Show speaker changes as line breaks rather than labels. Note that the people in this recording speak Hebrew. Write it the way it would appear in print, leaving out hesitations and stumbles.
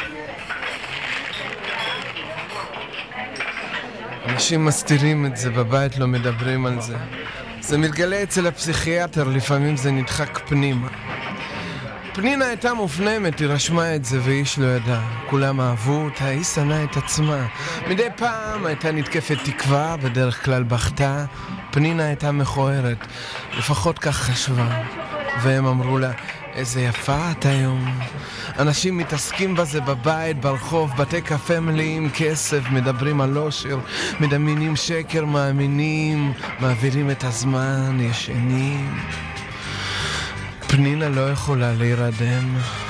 אנשים מסתירים את זה, בבית לא מדברים על זה. זה מתגלה אצל הפסיכיאטר, לפעמים זה נדחק פנימה. פנינה הייתה מופנמת, היא רשמה את זה ואיש לא ידע. כולם אהבו אותה, היא שנאה את עצמה. מדי פעם הייתה נתקפת תקווה, בדרך כלל בכתה. פנינה הייתה מכוערת, לפחות כך חשבה. והם אמרו לה, איזה יפה את היום. אנשים מתעסקים בזה בבית, ברחוב, בתי קפה מלאים כסף, מדברים על אושר, מדמיינים שקר, מאמינים, מעבירים את הזמן, ישנים. פנינה לא יכולה להירדם.